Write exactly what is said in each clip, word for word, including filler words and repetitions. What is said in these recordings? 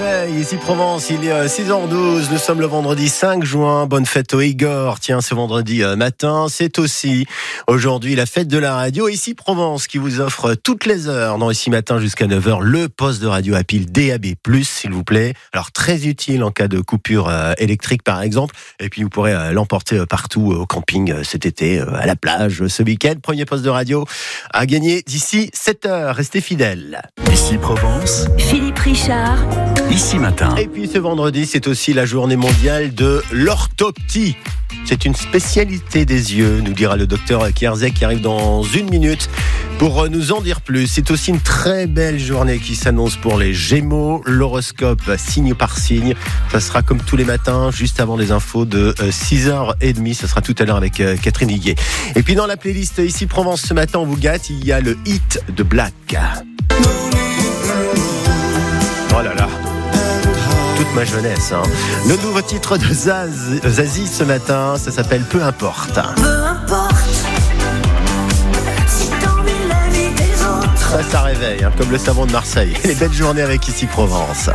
réveil, ici Provence, il est six heures douze, nous sommes le vendredi cinq juin, bonne fête au Igor, tiens ce vendredi matin, c'est aussi aujourd'hui la fête de la radio, ici Provence qui vous offre toutes les heures, dans ici matin jusqu'à neuf heures, le poste de radio à pile D A B plus, s'il vous plaît, alors très utile en cas de coupure électrique par exemple, et puis vous pourrez l'emporter partout au camping cet été, à la plage ce week-end, premier poste de radio à gagner d'ici sept heures, restez fidèles. Ici Provence, Philippe Richard, ici matin. Et puis ce vendredi, c'est aussi la journée mondiale de l'orthoptie. C'est une spécialité des yeux, nous dira le docteur Kierzek qui arrive dans une minute pour nous en dire plus. C'est aussi une très belle journée qui s'annonce pour les Gémeaux. L'horoscope signe par signe. Ça sera comme tous les matins, juste avant les infos de six heures trente. Ça sera tout à l'heure avec Catherine Higuet. Et puis dans la playlist Ici Provence ce matin, on vous gâte, il y a le hit de Black. Oh là là, toute ma jeunesse, hein. Le nouveau titre de Zaz, Zazie ce matin, ça s'appelle Peu importe. peu importe si t'envies la vie des autres. Ça, ça réveille, hein, comme le savon de Marseille. Les belles journées avec Ici Provence.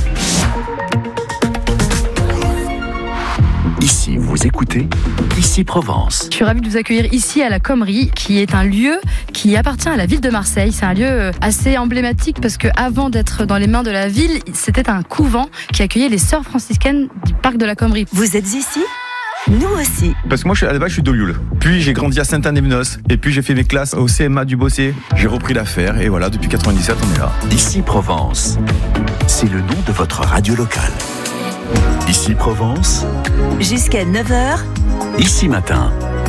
Ici, vous écoutez Ici Provence. Je suis ravie de vous accueillir ici à la Commerie, qui est un lieu qui appartient à la ville de Marseille. C'est un lieu assez emblématique parce que avant d'être dans les mains de la ville, c'était un couvent qui accueillait les sœurs franciscaines du parc de la Commerie. Vous êtes ici ? Nous aussi. Parce que moi, je suis, à la base, je suis d'Olioul. Puis, j'ai grandi à Saint-Anne-des-Menos. Et puis, j'ai fait mes classes au C M A du Bossé. J'ai repris l'affaire. Et voilà, depuis quatre-vingt-dix-sept, on est là. Ici Provence, c'est le nom de votre radio locale. Ici Provence, Jusqu'à neuf heures, ici matin.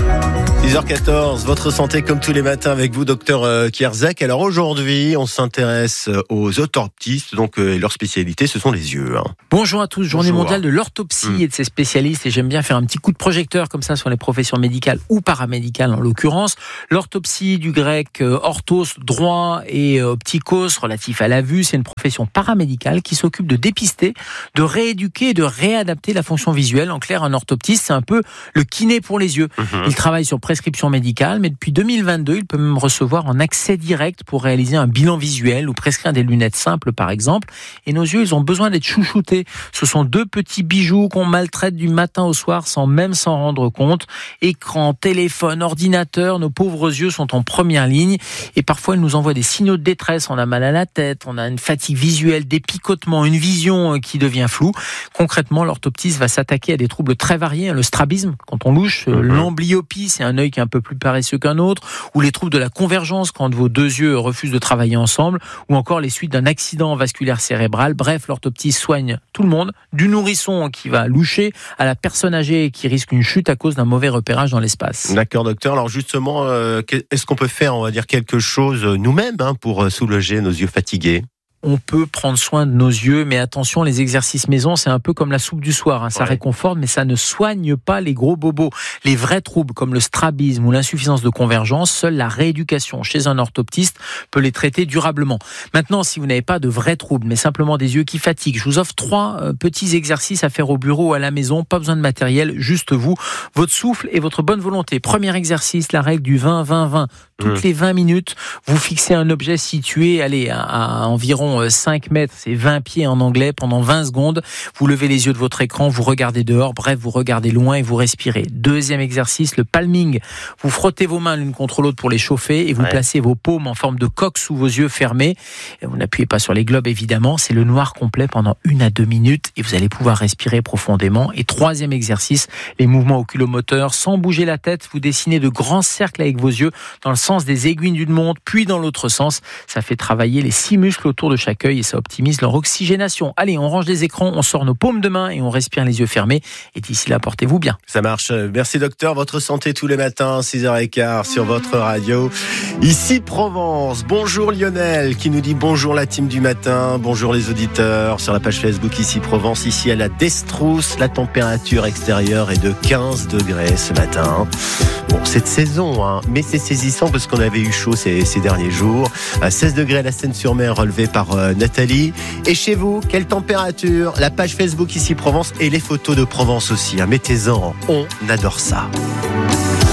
six heures quatorze, votre santé comme tous les matins avec vous, docteur Kierzek. Alors aujourd'hui, on s'intéresse aux orthoptistes, donc euh, leur spécialité, ce sont les yeux. Hein. Bonjour à tous, journée Bonjour. mondiale de l'orthopsie Mmh. et de ses spécialistes, et j'aime bien faire un petit coup de projecteur comme ça sur les professions médicales ou paramédicales en l'occurrence. L'orthopsie, du grec euh, orthos, droit, et euh, optikos, relatif à la vue, c'est une profession paramédicale qui s'occupe de dépister, de rééduquer et de réadapter la fonction visuelle. En clair, un orthoptiste, c'est un peu le kiné pour les yeux. Mmh. Il travaille sur prescription médicale, mais depuis deux mille vingt-deux, il peut même recevoir en accès direct pour réaliser un bilan visuel ou prescrire des lunettes simples, par exemple. Et nos yeux, ils ont besoin d'être chouchoutés. Ce sont deux petits bijoux qu'on maltraite du matin au soir sans même s'en rendre compte. Écran, téléphone, ordinateur, nos pauvres yeux sont en première ligne. Et parfois, ils nous envoient des signaux de détresse. On a mal à la tête, on a une fatigue visuelle, des picotements, une vision qui devient floue. Concrètement, l'orthoptiste va s'attaquer à des troubles très variés. Le strabisme, quand on louche, mmh. l'amblyopie, c'est un œil qui est un peu plus paresseux qu'un autre, ou les troubles de la convergence quand vos deux yeux refusent de travailler ensemble, ou encore les suites d'un accident vasculaire cérébral. Bref, l'orthoptiste soigne tout le monde, du nourrisson qui va loucher à la personne âgée qui risque une chute à cause d'un mauvais repérage dans l'espace. D'accord, docteur. Alors justement, euh, est-ce qu'on peut faire, on va dire, quelque chose nous-mêmes hein, pour soulager nos yeux fatigués ? On peut prendre soin de nos yeux, mais attention, les exercices maison, c'est un peu comme la soupe du soir. Hein. Ça ouais. réconforte, mais ça ne soigne pas les gros bobos. Les vrais troubles, comme le strabisme ou l'insuffisance de convergence, seule la rééducation chez un orthoptiste peut les traiter durablement. Maintenant, si vous n'avez pas de vrais troubles, mais simplement des yeux qui fatiguent, je vous offre trois euh, petits exercices à faire au bureau ou à la maison. Pas besoin de matériel, juste vous, votre souffle et votre bonne volonté. Premier exercice, la règle du vingt vingt vingt. Toutes mmh. les vingt minutes, vous fixez un objet situé allez, à, à environ cinq mètres, c'est vingt pieds en anglais, pendant vingt secondes. Vous levez les yeux de votre écran, vous regardez dehors, bref, vous regardez loin et vous respirez. Deuxième exercice, le palming. Vous frottez vos mains l'une contre l'autre pour les chauffer et vous ouais. placez vos paumes en forme de coque sous vos yeux fermés. Et vous n'appuyez pas sur les globes, évidemment. C'est le noir complet pendant une à deux minutes et vous allez pouvoir respirer profondément. Et troisième exercice, les mouvements oculomoteurs. Sans bouger la tête, vous dessinez de grands cercles avec vos yeux dans le sens des aiguilles d'une montre, puis dans l'autre sens. Ça fait travailler les six muscles autour de chaque œil et ça optimise leur oxygénation. Allez, on range les écrans, on sort nos paumes de main et on respire les yeux fermés. Et d'ici là, portez-vous bien. Ça marche. Merci docteur. Votre santé tous les matins, six heures quinze sur votre radio. Ici Provence. Bonjour Lionel qui nous dit bonjour la team du matin. Bonjour les auditeurs sur la page Facebook Ici Provence. Ici à la Destrousse, la température extérieure est de quinze degrés ce matin. Bon, c'est de saison, hein, mais c'est saisissant parce qu'on avait eu chaud ces, ces derniers jours. À seize degrés à la Seine-sur-Mer, relevé par euh, Nathalie. Et chez vous, quelle température ? La page Facebook Ici Provence et les photos de Provence aussi. Hein. Mettez-en, on adore ça.